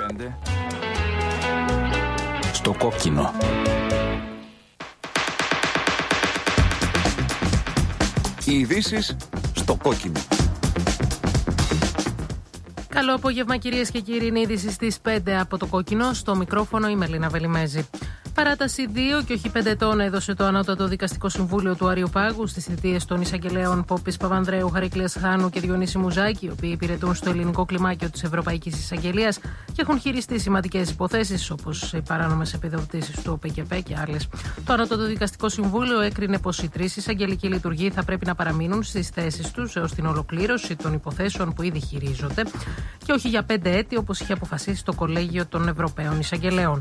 Στο κόκκινο. Οι ειδήσεις στο κόκκινο. Καλό απόγευμα, κυρίες και κύριοι. Είναι η είδηση στις 5 από το κόκκινο. Στο μικρόφωνο η Μελίνα Βελιμέζη. Παράταση 2 και όχι 5 ετών έδωσε το Ανώτατο Δικαστικό Συμβούλιο του Αριοπάγου στις θητείες των εισαγγελέων Πόπης Παπανδρέου, Χαρίκλειας Χάνου και Διονύση Μουζάκη, οι οποίοι υπηρετούν στο ελληνικό κλιμάκιο της Ευρωπαϊκής Εισαγγελίας και έχουν χειριστεί σημαντικές υποθέσεις όπως οι παράνομες επιδοτήσεις του ΟΠΕΚΕΠΕ και άλλες. Το Ανώτατο Δικαστικό Συμβούλιο έκρινε πως οι 3 εισαγγελικοί λειτουργοί θα πρέπει να παραμείνουν στις θέσεις τους έως την ολοκλήρωση των υποθέσεων που ήδη χειρίζονται και όχι για 5 έτη όπως είχε αποφασίσει το Κολέγιο των Ευρωπαίων Εισαγγελέων.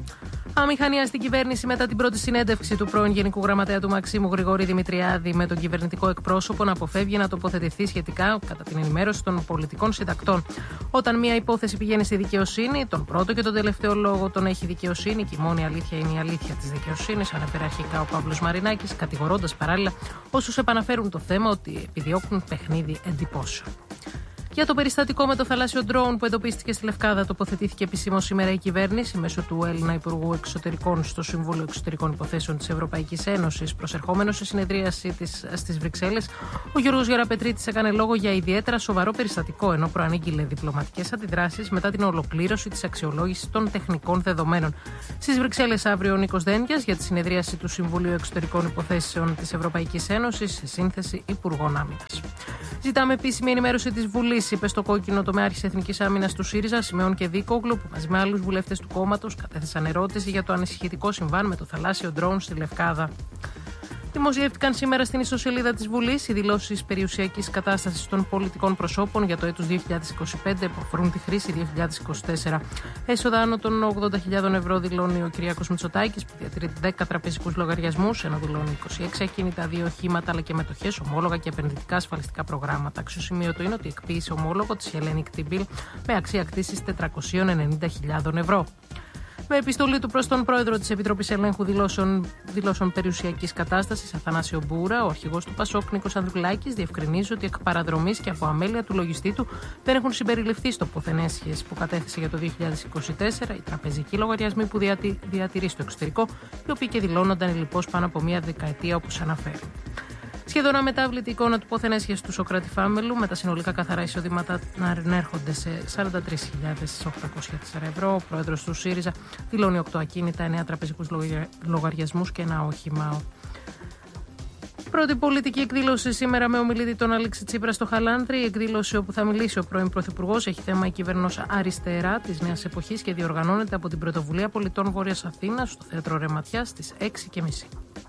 Αμηχανία στην κυβέρνηση μετά την πρώτη συνέντευξη του πρώην Γενικού Γραμματέα του Μαξίμου Γρηγόρη Δημητριάδη με τον κυβερνητικό εκπρόσωπο να αποφεύγει να τοποθετηθεί σχετικά κατά την ενημέρωση των πολιτικών συντακτών. Όταν μια υπόθεση πηγαίνει στη δικαιοσύνη, τον πρώτο και τον τελευταίο λόγο τον έχει η δικαιοσύνη και η μόνη αλήθεια είναι η αλήθεια της δικαιοσύνης, ανέφερε αρχικά ο Παύλος Μαρινάκης, κατηγορώντας παράλληλα όσους επαναφέρουν το θέμα ότι επιδιώκουν παιχνίδι εντυπώσεων. Για το περιστατικό με το θαλάσσιο ντρόουν που εντοπίστηκε στη Λευκάδα, τοποθετήθηκε επισήμως σήμερα η κυβέρνηση μέσω του Έλληνα Υπουργού Εξωτερικών στο Συμβούλιο Εξωτερικών Υποθέσεων της Ευρωπαϊκής Ένωσης. Προσερχόμενος σε συνεδρίασή της στις Βρυξέλλες, ο Γιώργος Γεραπετρίτης έκανε λόγο για ιδιαίτερα σοβαρό περιστατικό, ενώ προανήγγειλε διπλωματικές αντιδράσεις μετά την ολοκλήρωση της αξιολόγησης των τεχνικών δεδομένων. Στις Βρυξέλλες αύριο ο Νίκος Δένδιας για τη συνεδρίαση του Συμβουλίου Εξωτερικών Υποθέσεων της Ευρωπαϊκής Ένωσης σε σύνθεση Υπουργών Άμυνας. Ζητάμε επίσημη ενημέρωση της Βουλής, είπε στο κόκκινο τομεάρχης Εθνικής Άμυνας του ΣΥΡΙΖΑ, Σιμεών και Δίκογλου, που μαζί με άλλους βουλευτές του κόμματος κατέθεσαν ερώτηση για το ανησυχητικό συμβάν με το θαλάσσιο ντρόουν στη Λευκάδα. Δημοσιεύτηκαν σήμερα στην ιστοσελίδα της Βουλής οι δηλώσεις περιουσιακής κατάστασης των πολιτικών προσώπων για το έτος 2025 που αφορούν τη χρήση 2024. Έσοδα άνω των 80.000 ευρώ δηλώνει ο Κυριάκος Μητσοτάκης, που διατηρεί 10 τραπεζικούς λογαριασμούς, ενώ δηλώνει 26 ακίνητα, 2 οχήματα αλλά και μετοχές, ομόλογα και επενδυτικά ασφαλιστικά προγράμματα. Αξιοσημείωτο είναι ότι εκποίησε ομόλογο της Hellenic T-Bill με αξία κτήσης 490.000 ευρώ. Με επιστολή του προς τον πρόεδρο της Επιτροπής Ελέγχου Δηλώσεων Περιουσιακής Κατάστασης, Αθανάσιο Μπούρα, ο αρχηγός του ΠΑΣΟΚ Νίκος Ανδρουλάκης διευκρινίζει ότι εκ παραδρομής και από αμέλεια του λογιστή του δεν έχουν συμπεριληφθεί στο ποθενέσχες που κατέθεσε για το 2024 οι τραπεζικοί λογαριασμοί που διατηρεί στο εξωτερικό, οι οποίοι και δηλώνονταν λοιπόν πάνω από μία δεκαετία όπως αναφέρει. Σχεδόν αμετάβλητη εικόνα του ποθενέσχες του Σοκράτη Φάμελου, με τα συνολικά καθαρά εισοδήματα να ανέρχονται σε 43.804 ευρώ. Ο πρόεδρος του ΣΥΡΙΖΑ δηλώνει 8 ακίνητα, 9 τραπεζικούς λογαριασμούς και ένα όχημα. Πρώτη πολιτική εκδήλωση σήμερα με ομιλητή τον Αλέξη Τσίπρα στο Χαλάνδρη. Η εκδήλωση όπου θα μιλήσει ο πρώην Πρωθυπουργός έχει θέμα η κυβέρνηση αριστερά της νέας εποχής και διοργανώνεται από την Πρωτοβουλία Πολιτών Βόρειας Αθήνας στο Θέατρο Ρεματιάς στις 6:30.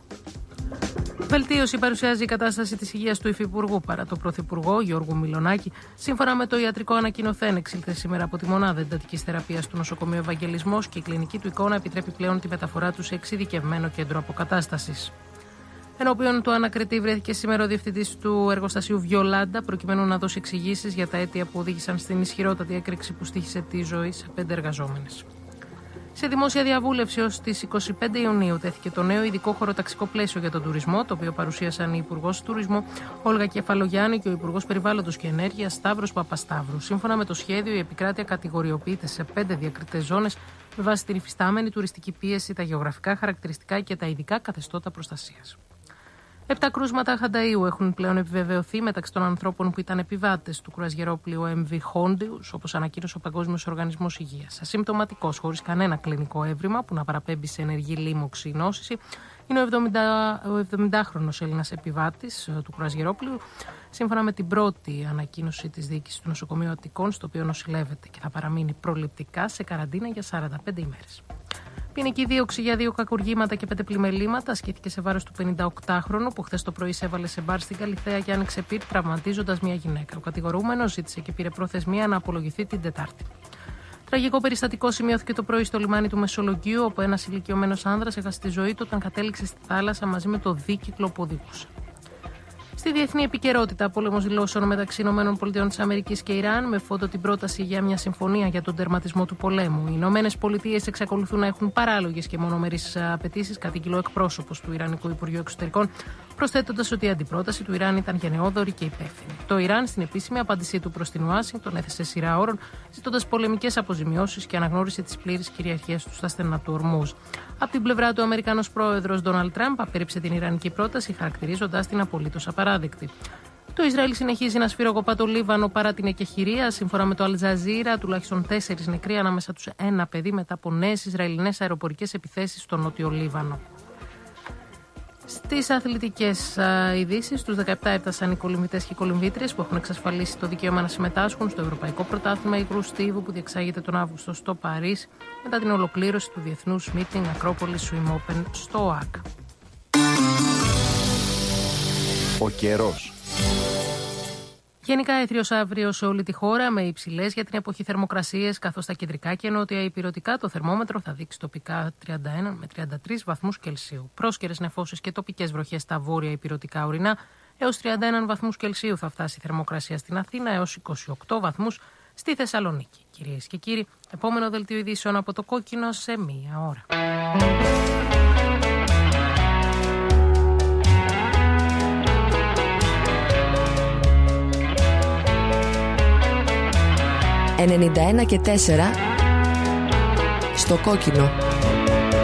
Βελτίωση παρουσιάζει η κατάσταση της υγείας του Υφυπουργού παρά το Πρωθυπουργό Γιώργου Μιλονάκη. Σύμφωνα με το ιατρικό ανακοινωθέν, εξήλθε σήμερα από τη μονάδα εντατικής θεραπείας του νοσοκομείου Ευαγγελισμός και η κλινική του εικόνα επιτρέπει πλέον τη μεταφορά του σε εξειδικευμένο κέντρο αποκατάστασης. Ενώπιον του ανακριτή βρέθηκε σήμερα ο διευθυντής του εργοστασίου Βιολάντα, προκειμένου να δώσει εξηγήσεις για τα αίτια που οδήγησαν στην ισχυρότατη έκρηξη που στοίχησε τη ζωή σε 5 εργαζόμενες. Σε δημόσια διαβούλευση ως τις 25 Ιουνίου τέθηκε το νέο ειδικό χωροταξικό πλαίσιο για τον τουρισμό, το οποίο παρουσίασαν η Υπουργός Τουρισμού Όλγα Κεφαλογιάννη και ο Υπουργός Περιβάλλοντος και Ενέργειας Σταύρος Παπασταύρου. Σύμφωνα με το σχέδιο, η επικράτεια κατηγοριοποιείται σε 5 διακριτές ζώνες με βάση την υφιστάμενη τουριστική πίεση, τα γεωγραφικά χαρακτηριστικά και τα ειδικά καθεστώτα προστασίας. 7 κρούσματα Χανταΐου έχουν πλέον επιβεβαιωθεί μεταξύ των ανθρώπων που ήταν επιβάτες του κρουαζιερόπλοιου MV Hondius, όπως ανακοίνωσε ο Παγκόσμιος Οργανισμός Υγείας. Ασυμπτωματικός, χωρίς κανένα κλινικό έβριμα που να παραπέμπει σε ενεργή λίμωξη ή νόσηση, είναι ο 70χρονος Έλληνας επιβάτης του κρουαζιερόπλοιου, σύμφωνα με την πρώτη ανακοίνωση της διοίκησης του νοσοκομείου Αττικών, στο οποίο νοσηλεύεται και θα παραμείνει προληπτικά σε καραντίνα για 45 ημέρες. Ποινική δίωξη για 2 κακουργήματα και 5 πλημελήματα ασκήθηκε σε βάρος του 58χρονου που χθες το πρωί εισέβαλε σε μπαρ στην Καλιθέα και άνοιξε πυρ τραυματίζοντας μια γυναίκα. Ο κατηγορούμενος ζήτησε και πήρε προθεσμία να απολογηθεί την Τετάρτη. Τραγικό περιστατικό σημειώθηκε το πρωί στο λιμάνι του Μεσολογγίου, όπου ένας ηλικιωμένος άνδρας έχασε τη ζωή του όταν κατέληξε στη θάλασσα μαζί με το δίκυκλο που οδηγούσε. Στη διεθνή επικαιρότητα, πόλεμος δηλώσεων μεταξύ ΗΠΑ και Ιράν, με φόντο την πρόταση για μια συμφωνία για τον τερματισμό του πολέμου. Οι ΗΠΑ εξακολουθούν να έχουν παράλογες και μονομερείς απαιτήσεις, κατήγγειλε ο εκπρόσωπος του Ιρανικού Υπουργείου Εξωτερικών, προσθέτοντας ότι η αντιπρόταση του Ιράν ήταν γενναιόδορη και υπεύθυνη. Το Ιράν, στην επίσημη απάντησή του προς την Ουάσιγκτον, έθεσε σειρά όρων, ζητώντας πολεμικές αποζημιώσεις και αναγνώριση της πλήρης κυριαρχίας του στα στενά του Ορμούζ. Από την πλευρά του, ο Αμερικανός πρόεδρος Ντόναλντ Τραμπ απέρριψε την ιρανική πρόταση, χαρακτηρίζοντας την απολύτως απαράδεκτη. Το Ισραήλ συνεχίζει να σφυροκοπά το Λίβανο παρά την εκεχηρία. Σύμφωνα με το Αλτζαζίρα, τουλάχιστον 4 νεκροί, ανάμεσα τους 1 παιδί, μετά από νέες Ισραηλινές αεροπορικές επιθέσεις στο νότιο Λίβανο. Στις αθλητικές ειδήσεις, τους 17 έφτασαν οι κολυμβητές και οι κολυμβήτριες που έχουν εξασφαλίσει το δικαίωμα να συμμετάσχουν στο Ευρωπαϊκό Πρωτάθλημα Υγρού Στίβου που διεξάγεται τον Αύγουστο στο Παρίσι μετά την ολοκλήρωση του Διεθνούς Meeting Acropolis Swim Open στο ΟΑΚ. Ο καιρός. Γενικά έθριος αύριο σε όλη τη χώρα με υψηλές για την εποχή θερμοκρασίες, καθώς στα κεντρικά και νότια υπηρετικά το θερμόμετρο θα δείξει τοπικά 31 με 33 βαθμούς Κελσίου. Πρόσκαιρες νεφώσεις και τοπικές βροχές στα βόρεια υπηρετικά ορεινά, έως 31 βαθμούς Κελσίου θα φτάσει η θερμοκρασία στην Αθήνα, έως 28 βαθμούς στη Θεσσαλονίκη. Κυρίες και κύριοι, επόμενο δελτίο ειδήσεων από το Κόκκινο σε μία ώρα. 91 και 4 στο Κόκκινο.